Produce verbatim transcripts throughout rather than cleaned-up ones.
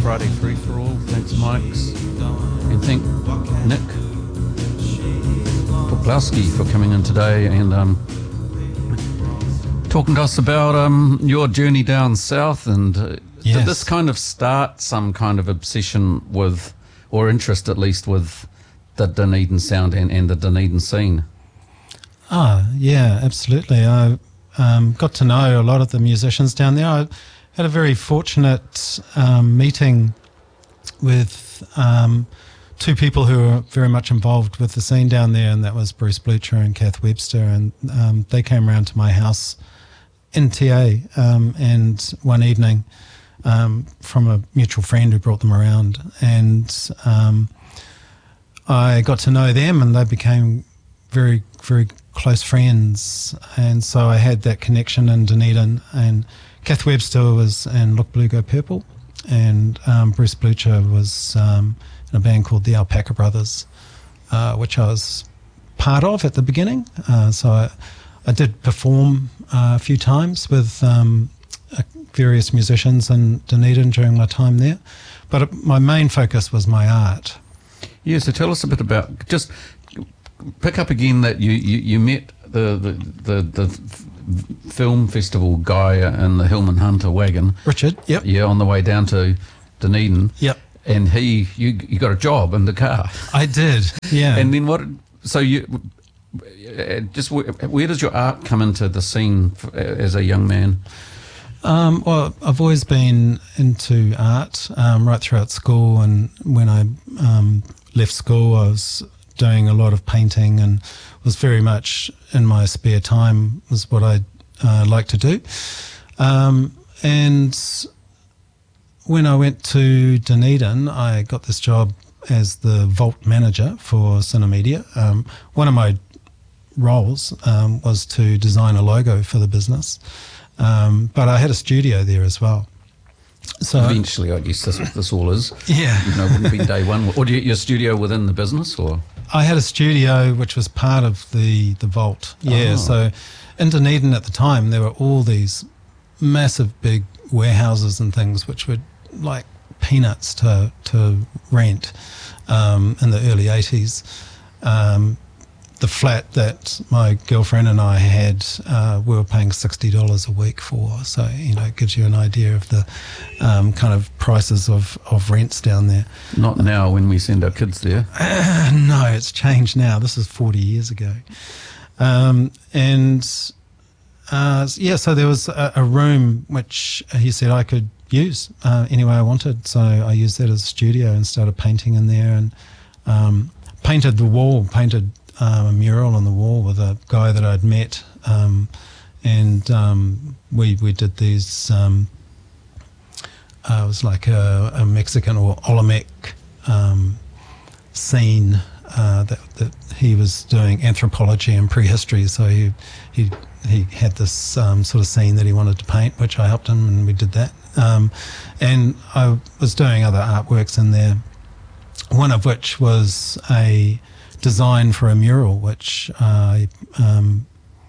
Friday Free For All. Thanks, Mikes. And thank Nick Poplowski for coming in today and um, talking to us about um, your journey down south. And uh, yes. Did this kind of start some kind of obsession with, or interest at least, with the Dunedin sound and, and the Dunedin scene? Ah, yeah, absolutely. I um, got to know a lot of the musicians down there. I had a very fortunate um, meeting with um, two people who were very much involved with the scene down there, and that was Bruce Blucher and Kath Webster, and um, they came around to my house in T A um, and one evening um, from a mutual friend who brought them around, and um, I got to know them, and they became very, very close friends, and so I had that connection in Dunedin. And Kath Webster was in Look Blue Go Purple, and um, Bruce Blucher was um, in a band called the Alpaca Brothers, uh, which I was part of at the beginning. Uh, so I, I did perform uh, a few times with um, uh, various musicians in Dunedin during my time there, but it, my main focus was my art. Yeah, so tell us a bit about, just pick up again that you, you, you met the, the, the, the film festival guy in the Hillman Hunter wagon. Richard, yep. Yeah, on the way down to Dunedin. Yep. And he, you, you got a job in the car. I did, yeah. And then what, so you, just where, where does your art come into the scene f- as a young man? Um, well, I've always been into art um, right throughout school, and when I um, left school I was doing a lot of painting, and was very much in my spare time was what I uh, like to do. Um, and when I went to Dunedin, I got this job as the vault manager for Cinemedia. Um, one of my roles um, was to design a logo for the business, um, but I had a studio there as well. So eventually, I guess that's what this all is. Yeah. You know, it wouldn't be day one. Or do you get your studio within the business, or? I had a studio which was part of the, the vault. Yeah, Oh. So in Dunedin at the time, there were all these massive big warehouses and things which were like peanuts to to rent um, in the early eighties. Um, the flat that my girlfriend and I had, uh, we were paying sixty dollars a week for. So, you know, it gives you an idea of the um, kind of prices of, of rents down there. Not now when we send our kids there. Uh, no, it's changed now. This is forty years ago. Um, and uh, yeah, so there was a, a room which he said I could use uh, any way I wanted. So I used that as a studio and started painting in there, and um, painted the wall, painted um, a mural on the wall with a guy that I'd met. Um, and um, we, we did these, um, uh, it was like a, a Mexican or Olmec um, scene uh, that, that he was doing anthropology and prehistory. So he he he had this um, sort of scene that he wanted to paint, which I helped him, and we did that. Um, and I was doing other artworks in there, one of which was a design for a mural, which I um,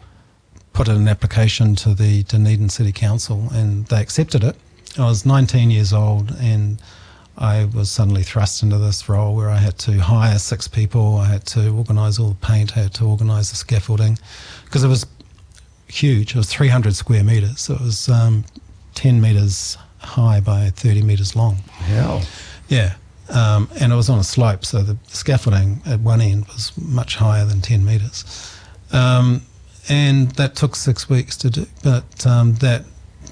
put in an application to the Dunedin City Council, and they accepted it. I was nineteen years old, and I was suddenly thrust into this role where I had to hire six people, I had to organise all the paint, I had to organise the scaffolding, because it was huge. It was three hundred square metres. So it was um, ten metres high by thirty metres long. Hell. Yeah. Um, and it was on a slope, so the scaffolding at one end was much higher than ten metres. Um, and that took six weeks to do. But um, that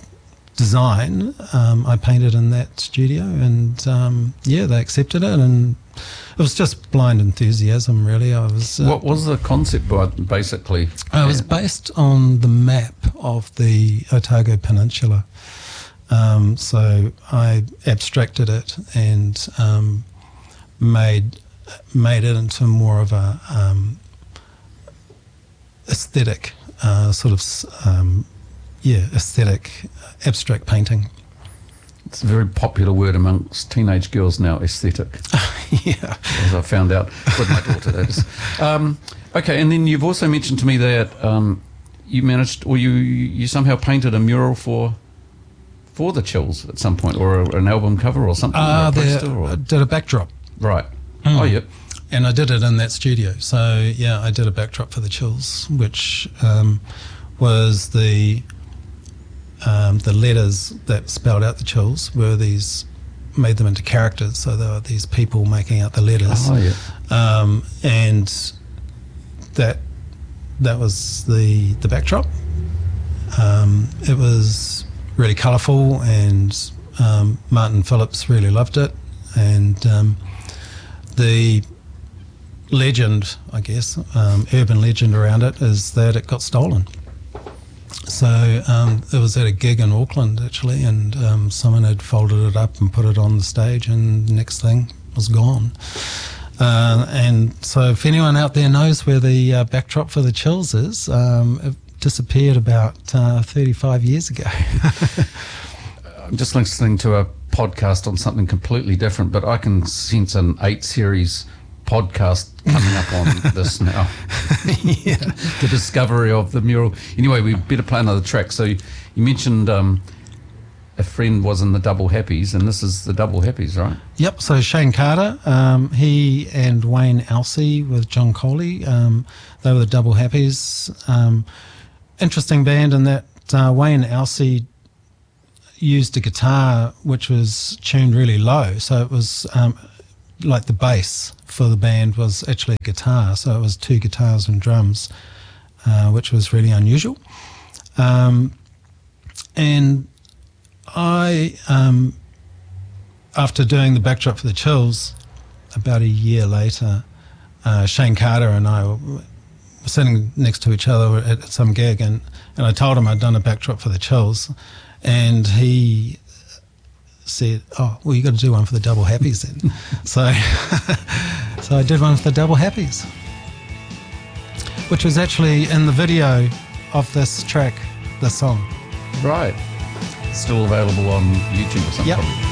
design um, I painted in that studio, and um, yeah, they accepted it, and it was just blind enthusiasm, really. I was. Uh, What was the concept, by- basically? it was based on the map of the Otago Peninsula. Um, so I abstracted it and um, made made it into more of a um, aesthetic uh, sort of um, yeah aesthetic abstract painting. It's a very popular word amongst teenage girls now, aesthetic. Yeah, As I found out with my daughter, that is. Um, okay, and then you've also mentioned to me that um, you managed, or you you somehow painted a mural for for the Chills at some point, or a, an album cover or something? Uh, or a there, poster, or? I did a backdrop. Right. Mm. Oh, yep. And I did it in that studio. So, yeah, I did a backdrop for the Chills, which um, was the um, the letters that spelled out the Chills were these, made them into characters. So there were these people making out the letters. Oh, yeah. Um, and that that was the, the backdrop. Um, it was really colourful, and um, Martin Phillips really loved it. And um, the legend, I guess, um, urban legend around it is that it got stolen. So um, it was at a gig in Auckland, actually, and um, someone had folded it up and put it on the stage, and the next thing was gone. Uh, and so if anyone out there knows where the uh, backdrop for the Chills is, um, it disappeared about uh, thirty-five years ago. I'm just listening to a podcast on something completely different, but I can sense an eight series podcast coming up on this now. Yeah. The discovery of the mural. Anyway, we better play another track. So you, you mentioned um, a friend was in the Double Happies, and this is the Double Happies, right? Yep, so Shane Carter, um, he and Wayne Alsey with John Coley, um, they were the Double Happies. Um, interesting band in that uh, Wayne Alsey used a guitar which was tuned really low, so it was um, like the bass for the band was actually a guitar, so it was two guitars and drums, uh, which was really unusual. Um, and I, um, after doing the backdrop for the Chills, about a year later, uh, Shane Carter and I were sitting next to each other at some gig, and, and I told him I'd done a backdrop for the Chills, and he said, oh, well, you got to do one for the Double Happies then. so so I did one for the Double Happies, which was actually in the video of this track, this song. Right. Still available on YouTube or something? Yep. Probably.